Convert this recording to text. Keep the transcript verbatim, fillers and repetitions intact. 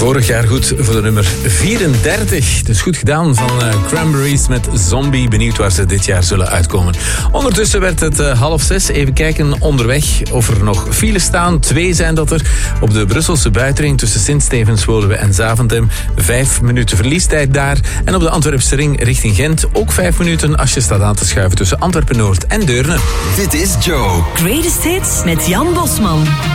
Vorig jaar goed voor de nummer vierendertig. Dus goed gedaan van uh, Cranberries met Zombie. Benieuwd waar ze dit jaar zullen uitkomen. Ondertussen werd het uh, half zes. Even kijken onderweg of er nog files staan. Twee zijn dat er. Op de Brusselse buitenring tussen Sint-Stevens-Woluwe en Zaventem. Vijf minuten verliestijd daar. En op de Antwerpse ring richting Gent ook vijf minuten als je staat aan te schuiven tussen Antwerpen-Noord en Deurne. Dit is Joe. Greatest Hits met Jan Bosman.